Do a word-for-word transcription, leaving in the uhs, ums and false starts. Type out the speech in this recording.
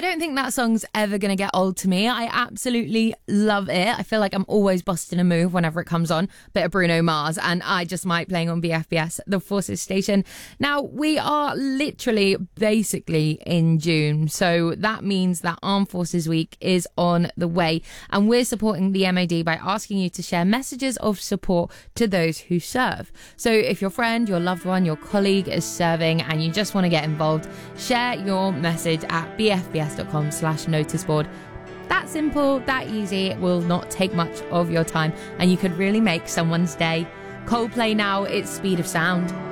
don't think that song's ever going to get old to me. I absolutely love it. I feel like I'm always busting a move whenever it comes on. Bit of Bruno Mars and I Just Might playing on B F B S, the Forces station. Now, we are literally basically in June. So that means that Armed Forces Week is on the way. And we're supporting the M O D by asking you to share messages of support to those who serve. So if your friend, your loved one, your colleague is serving and you just want to get involved, share your message at bfbs.com slash noticeboard. That simple, that easy. It will not take much of your time and you could really make someone's day. Coldplay now, it's Speed of Sound.